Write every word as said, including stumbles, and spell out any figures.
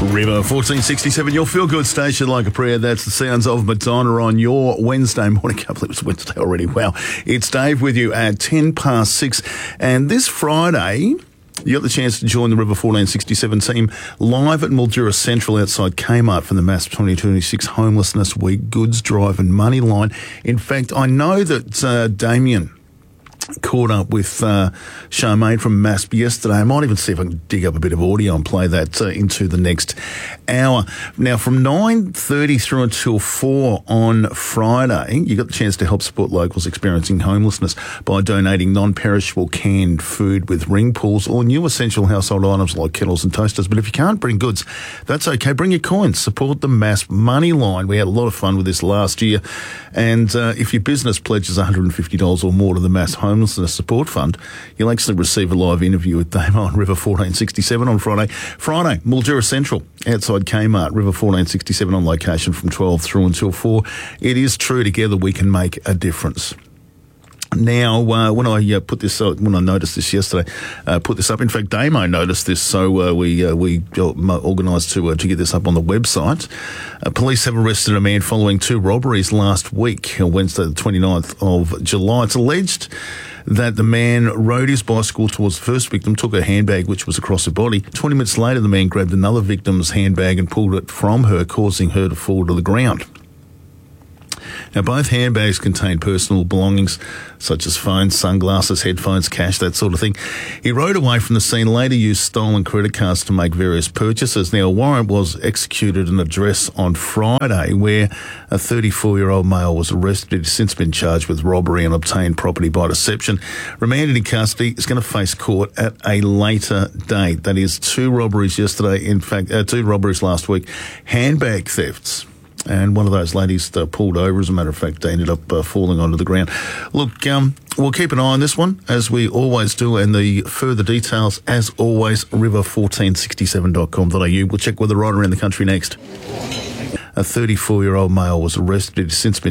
River fourteen sixty-seven, your feel-good station like a prayer. That's the sounds of Madonna on your Wednesday morning. I can't believe it's Wednesday already. Wow. It's Dave with you at ten past six. And this Friday, you got the chance to join the River fourteen sixty-seven team live at Mildura Central outside Kmart for the M A S P twenty twenty-six Homelessness Week Goods Drive and Money Line. In fact, I know that uh, Damien caught up with uh, Charmaine from M A S P yesterday. I might even see if I can dig up a bit of audio and play that uh, into the next hour. Now, from nine thirty through until four on Friday, you got the chance to help support locals experiencing homelessness by donating non-perishable canned food with ring pulls or new essential household items like kettles and toasters. But if you can't bring goods, that's okay. Bring your coins. Support the M A S P Money Line. We had a lot of fun with this last year. And uh, if your business pledges one hundred fifty dollars or more to the M A S Home Homelessness Support Fund, you'll actually receive a live interview with Damo on River fourteen sixty-seven on Friday. Friday, Mildura Central, outside Kmart, River fourteen sixty-seven on location from twelve through until four. It is true, together we can make a difference. Now, uh, when I uh, put this, uh, when I noticed this yesterday, uh, put this up. In fact, Damo noticed this, so uh, we uh, we organised to uh, to get this up on the website. Uh, police have arrested a man following two robberies last week, on Wednesday, the twenty-ninth of July. It's alleged that the man rode his bicycle towards the first victim, took her handbag, which was across her body. Twenty minutes later, the man grabbed another victim's handbag and pulled it from her, causing her to fall to the ground. Now, both handbags contained personal belongings such as phones, sunglasses, headphones, cash, that sort of thing. He rode away from the scene, later used stolen credit cards to make various purchases. Now, a warrant was executed at an address on Friday where a thirty-four-year-old male was arrested. He's since been charged with robbery and obtained property by deception. Remanded in custody, is going to face court at a later date. That is two robberies yesterday, in fact, uh, two robberies last week, handbag thefts. And one of those ladies uh, pulled over. As a matter of fact, they ended up uh, falling onto the ground. Look, um, we'll keep an eye on this one, as we always do, and the further details, as always, river fourteen sixty-seven dot com dot a u. We'll check weather right around the country next. A thirty-four-year-old male was arrested. He's since been